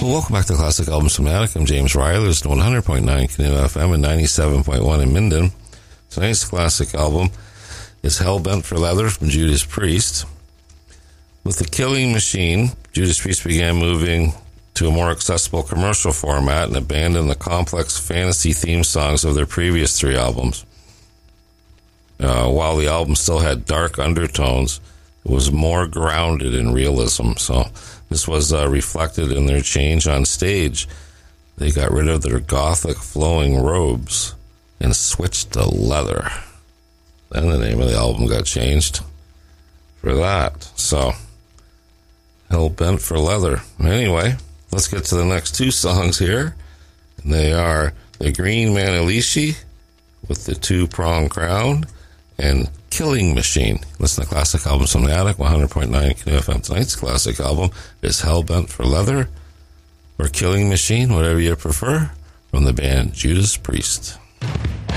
Well, welcome back to Classic Albums from the Attic. I'm James Riley. It's 100.9 Canoe FM and 97.1 in Minden. Tonight's classic album is Hellbent for Leather from Judas Priest. With The Killing Machine, Judas Priest began moving to a more accessible commercial format and abandoned the complex fantasy theme songs of their previous three albums. While the album still had dark undertones, it was more grounded in realism. So this was reflected in their change on stage. They got rid of their gothic flowing robes and switched to leather. Then the name of the album got changed for that. So, Hellbent for Leather. Anyway, let's get to the next two songs here. And they are The Green Manalishi with the Two-Prong Crown and Killing Machine. Listen to Classic Albums from the Attic, 100.9 Canoe FM. Tonight's classic album is Hellbent for Leather or Killing Machine, whatever you prefer, from the band Judas Priest.